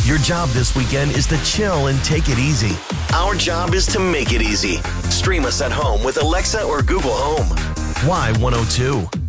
Your job this weekend is to chill and take it easy. Our job is to make it easy. Stream us at home with Alexa or Google Home. Y102.